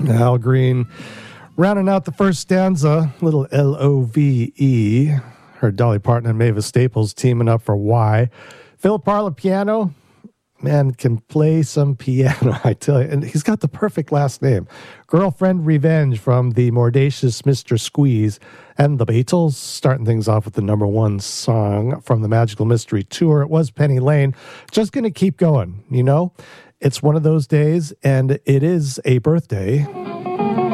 Al Green rounding out the first stanza, little L-O-V-E. Her Dolly Parton and Mavis Staples teaming up for Why. Phil Parla piano, man, can play some piano, I tell you. And he's got the perfect last name. Girlfriend Revenge from the Mordacious Mr. Squeeze. And the Beatles, starting things off with the number one song from the Magical Mystery Tour. It was Penny Lane. Just going to keep going, you know? It's one of those days, and it is a birthday.